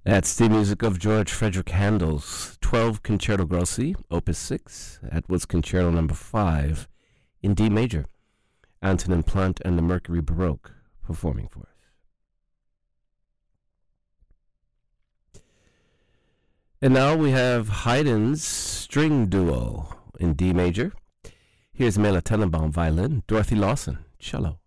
That's the music of George Frederick Handel's 12 Concerto Grossi, Opus 6. That was Concerto number 5 in D major. Antonin Plant and the Mercury Baroque performing for us. And now we have Haydn's String Duo in D major. Here's Mela Tenenbaum violin, Dorothy Lawson cello.